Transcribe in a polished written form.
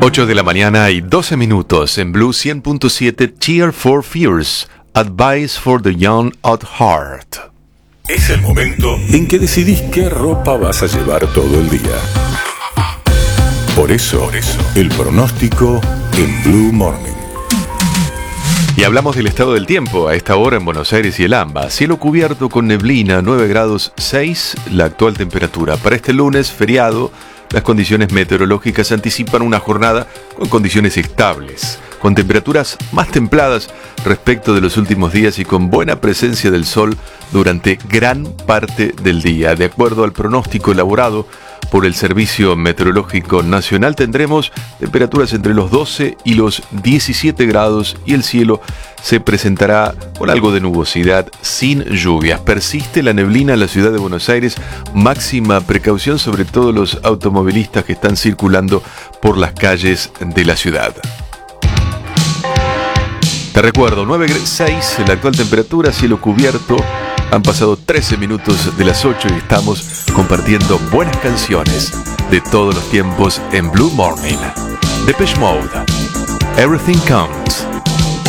8 de la mañana y 12 minutos en Blue 100.7. Cheer for Fears, Advice for the Young at Heart. Es el momento en que decidís qué ropa vas a llevar todo el día. Por eso, el pronóstico en Blue Morning. Y hablamos del estado del tiempo a esta hora en Buenos Aires y el AMBA. Cielo cubierto con neblina, 9 grados 6 la actual temperatura. Para este lunes, feriado, las condiciones meteorológicas anticipan una jornada con condiciones estables, con temperaturas más templadas respecto de los últimos días y con buena presencia del sol durante gran parte del día. De acuerdo al pronóstico elaborado por el Servicio Meteorológico Nacional, tendremos temperaturas entre los 12 y los 17 grados y el cielo se presentará con algo de nubosidad sin lluvias. Persiste la neblina en la ciudad de Buenos Aires. Máxima precaución sobre todo los automovilistas que están circulando por las calles de la ciudad. Te recuerdo, 9.6 la actual temperatura, cielo cubierto. Han pasado 13 minutos de las 8 y estamos compartiendo buenas canciones de todos los tiempos en Blue Morning. Depeche Mode, Everything Counts.